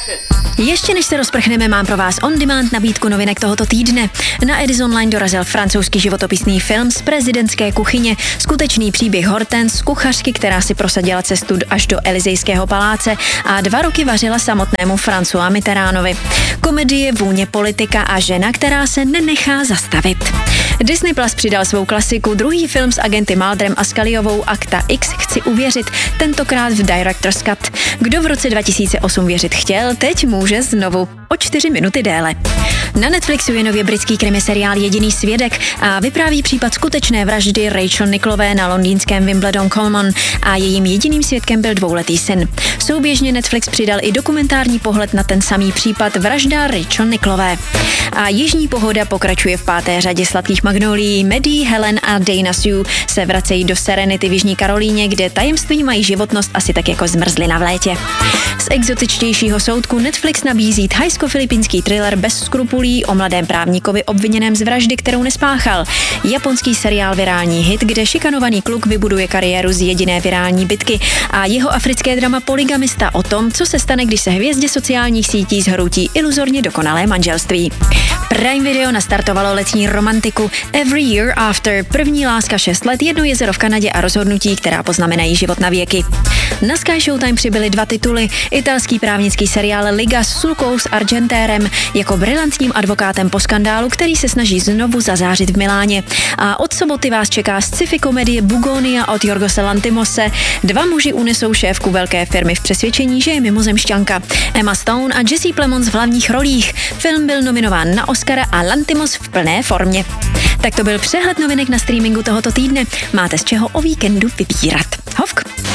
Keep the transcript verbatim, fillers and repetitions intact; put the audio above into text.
Ještě než se rozprchneme, mám pro vás on-demand nabídku novinek tohoto týdne. Na Edison Line dorazil francouzský životopisný film z prezidentské kuchyně, skutečný příběh Hortense, kuchařky, která si prosadila cestu až do Elysejského paláce a dva roky vařila samotnému François Mitterrandovi. Komedie, vůně, politika a žena, která se nenechá zastavit. Disney Plus přidal svou klasiku, druhý film s agenty Mulderem a Scullyovou Akta X, chci uvěřit, tentokrát v Director's Cut. Kdo v roce dva tisíce osm věřit chtěl, teď může znovu o čtyři minuty déle. Na Netflixu je nově britský krimiseriál Jediný svědek a vypráví případ skutečné vraždy Rachel Nicklové na londýnském Wimbledon Common a jejím jediným svědkem byl dvouletý syn. Souběžně Netflix přidal i dokumentární pohled na ten samý případ vražda Rachel Nicklové. A Jižní pohoda pokračuje v páté řadě Sladkých magnolií. Maddie, Helen a Dana Sue se vracejí do Serenity v Jižní Karolíně, kde tajemství mají životnost asi tak jako zmrzlina v létě. Z exotičtějšího soudku Netflix nabízí thajsko-filipínský thriller bez skrupulí o mladém právníkovi obviněném z vraždy, kterou nespáchal. Japonský seriál Virální hit, kde šikanovaný kluk vybuduje kariéru z jediné virální bitky, a jeho africké drama Polygamista o tom, co se stane, když se hvězdě sociálních sítí zhroutí iluzorně dokonalé manželství. Prime Video nastartovalo letní romantiku Every Year After, první láska šest let, jedno jezero v Kanadě a rozhodnutí, která poznamenají život na věky. Na Sky Showtime přibyly dva tituly, italský právnický seriál Liga s Sulkou s Argentérem jako brilantním advokátem po skandálu, který se snaží znovu zazářit v Miláně. A od soboty vás čeká sci-fi komedie Bugonia od Jorgose Lanthimose. Dva muži unesou šéfku velké firmy v přesvědčení, že je mimozemšťanka. Emma Stone a Jesse Plemons v hlavních rolích. Film byl nominován na Oscara a Lanthimos v plné formě. Tak to byl přehled novinek na streamingu tohoto týdne. Máte z čeho o víkendu vybírat. Hovk!